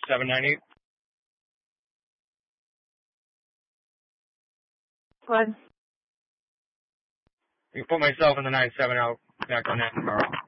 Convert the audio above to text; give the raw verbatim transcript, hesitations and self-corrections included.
seven nine eight. What? You can put myself in the nine seven out back on that, Carl.